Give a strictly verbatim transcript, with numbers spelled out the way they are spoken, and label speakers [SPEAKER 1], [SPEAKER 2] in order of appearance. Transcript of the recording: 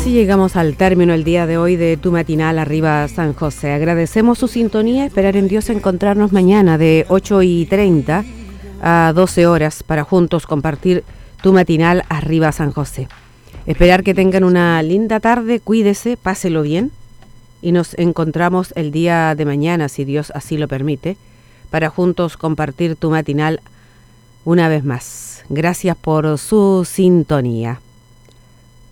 [SPEAKER 1] Así llegamos al término el día de hoy de Tu Matinal Arriba San José. Agradecemos su sintonía, esperar en Dios encontrarnos mañana de ocho y treinta a doce horas para juntos compartir Tu Matinal Arriba San José. Esperar que tengan una linda tarde, cuídese, páselo bien y nos encontramos el día de mañana, si Dios así lo permite, para juntos compartir Tu Matinal una vez más. Gracias por su sintonía.